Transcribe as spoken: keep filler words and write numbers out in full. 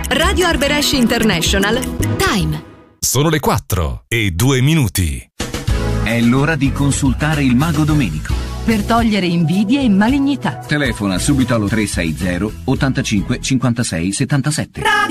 Radio Arberesce International. Time. Sono le quattro e due minuti. È l'ora di consultare il mago Domenico. Per togliere invidie e malignità. Telefona subito allo tre sei zero ottantacinque cinquantasei settantasette.